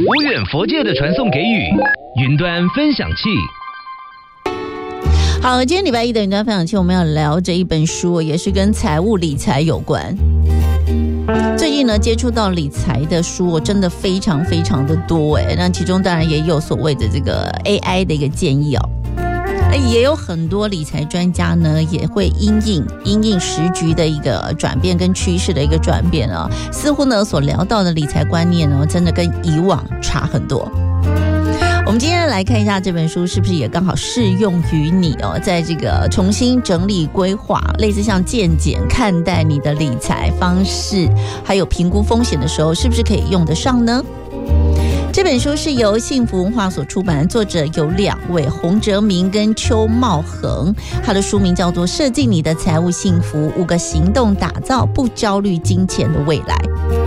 无远弗届的传送给予，云端分享器。 好，今天礼拜一的云端分享器，我们要聊这一本书，也是跟财务理财有关。最近呢，接触到理财的书，我真的非常非常的多那其中当然也有所谓的这个 AI 的一个建议也有很多理财专家呢，也会因应时局的一个转变跟趋势的一个转变似乎呢所聊到的理财观念呢，真的跟以往差很多。我们今天来看一下这本书是不是也刚好适用于你在这个重新整理规划，类似像健检看待你的理财方式，还有评估风险的时候，是不是可以用得上呢？这本书是由幸福文化所出版，作者有2位，洪哲明跟邱茂恒。他的书名叫做《设计你的财务幸福：5个行动打造不焦虑金钱的未来》。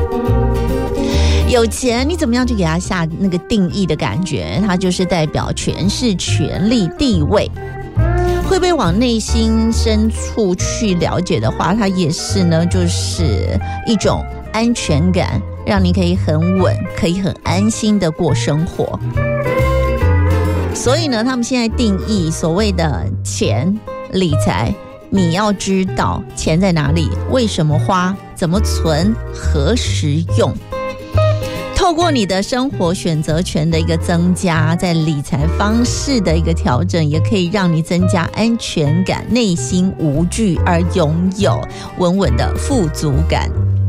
有钱，你怎么样去给他下那个定义的感觉？它就是代表权势、权力、地位。会不会往内心深处去了解的话，它也是呢，就是一种安全感，让你可以很稳，可以很安心的过生活。所以呢，他们现在定义所谓的钱理财，你要知道钱在哪里，为什么花，怎么存，何时用。透过你的生活选择权的一个增加，在理财方式的一个调整，也可以让你增加安全感，内心无惧，而拥有稳稳的富足感。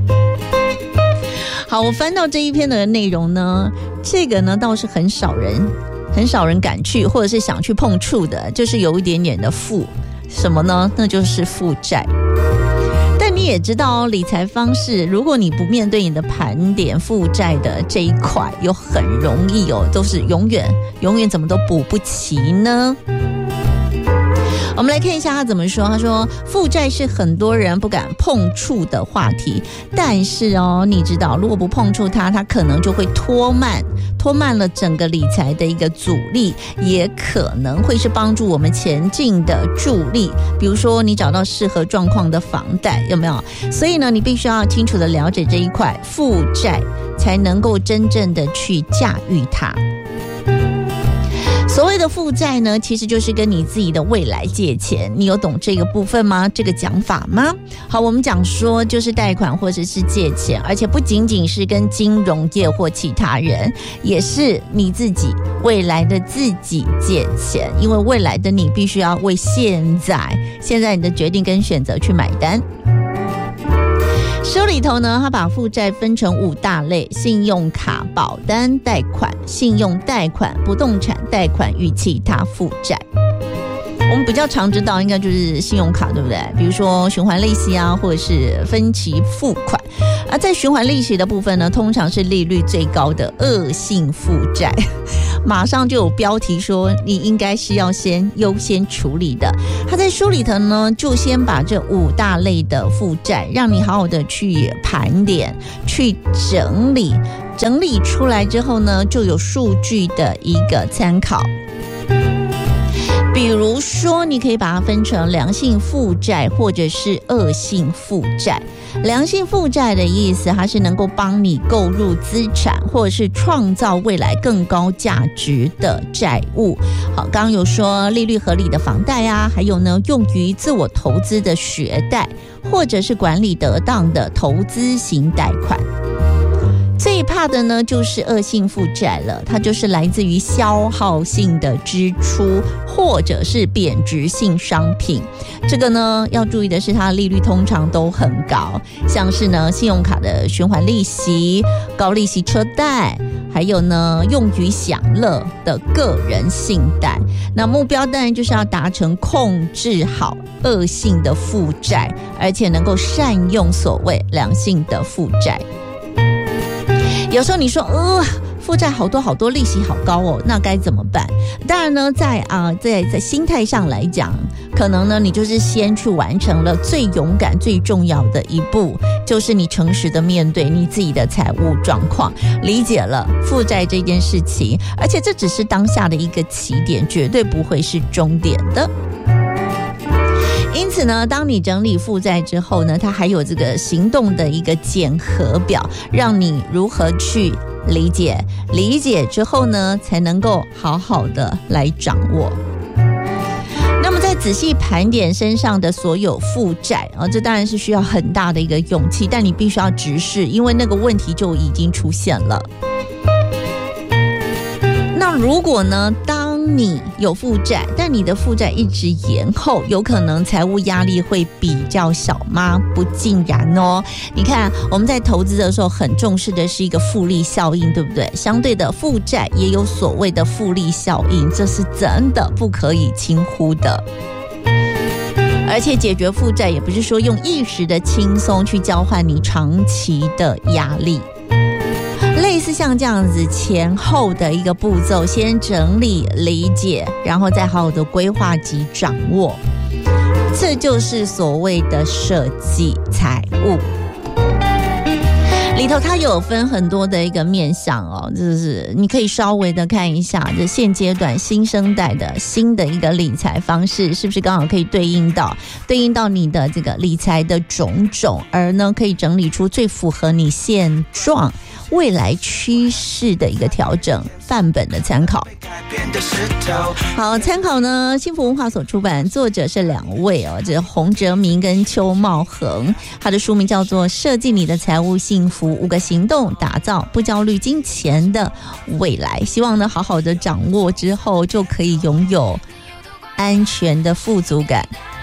好，我翻到这一篇的内容呢，这个呢倒是很少人敢去，或者是想去碰触的，就是有一点点的负什么呢？那就是负债。但你也知道理财方式，如果你不面对你的盘点负债的这一块，又很容易都是永远怎么都补不齐呢？我们来看一下他怎么说。他说，负债是很多人不敢碰触的话题，但是你知道，如果不碰触它可能就会拖慢了整个理财的一个阻力，也可能会是帮助我们前进的助力。比如说，你找到适合状况的房贷，有没有？所以呢，你必须要清楚的了解这一块负债，才能够真正的去驾驭它。所谓的负债呢，其实就是跟你自己的未来借钱，你有懂这个部分吗？这个讲法吗？好，我们讲说就是贷款或者是借钱，而且不仅仅是跟金融业或其他人，也是你自己未来的自己借钱，因为未来的你必须要为现在你的决定跟选择去买单。书里头呢，他把负债分成5大类：信用卡、保单贷款、信用贷款、不动产贷款与其他负债。我们比较常知道应该就是信用卡，对不对？比如说循环利息或者是分期付款。而在循环利息的部分呢，通常是利率最高的恶性负债，马上就有标题说你应该是要先优先处理的。他在书里头呢，就先把这5大类的负债，让你好好的去盘点、去整理出来之后呢，就有数据的一个参考。比如说，你可以把它分成良性负债或者是恶性负债。良性负债的意思，它是能够帮你购入资产或者是创造未来更高价值的债务。好，刚刚有说利率合理的房贷还有呢用于自我投资的学贷，或者是管理得当的投资型贷款。最怕的呢就是恶性负债了，它就是来自于消耗性的支出或者是贬值性商品。这个呢要注意的是，它的利率通常都很高，像是呢信用卡的循环利息、高利息车贷，还有呢用于享乐的个人信贷。那目标当然就是要达成控制好恶性的负债，而且能够善用所谓良性的负债。有时候你说负债好多，利息好高那该怎么办？当然呢，在心态上来讲，可能呢你就是先去完成了最勇敢、最重要的一步，就是你诚实的面对你自己的财务状况，理解了负债这件事情，而且这只是当下的一个起点，绝对不会是终点的。因此呢，当你整理负债之后呢，它还有这个行动的一个检核表，让你如何去理解，理解之后呢，才能够好好的来掌握。那么再仔细盘点身上的所有负债啊，这当然是需要很大的一个勇气，但你必须要直视，因为那个问题就已经出现了。那如果呢，当你有负债，但你的负债一直延后，有可能财务压力会比较小吗？不尽然哦。你看我们在投资的时候很重视的是一个复利效应，对不对？相对的负债也有所谓的复利效应，这是真的不可以轻忽的。而且解决负债也不是说用一时的轻松去交换你长期的压力，类似像这样子前后的一个步骤，先整理理解，然后再好好的规划及掌握，这就是所谓的设计财务。里头它有分很多的一个面向哦，就是你可以稍微的看一下，这现阶段新生代的新的一个理财方式，是不是刚好可以对应到你的这个理财的种种，而呢可以整理出最符合你现状未来趋势的一个调整范本的参考。好，参考呢幸福文化所出版，作者是2位哦，这洪哲明跟邱茂恒，他的书名叫做《设计你的财务幸福5个行动，打造不焦虑金钱的未来》。希望呢好好的掌握之后，就可以拥有安全的富足感，